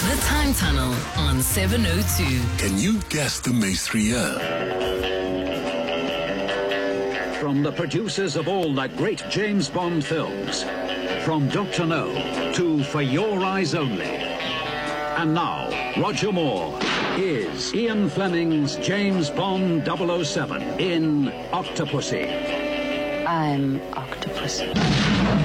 The Time Tunnel on 702. Can you guess the Maestria? From the producers of all the great James Bond films, from Dr. No to For Your Eyes Only. And now, Roger Moore is Ian Fleming's James Bond 007 in Octopussy. I'm Octopussy.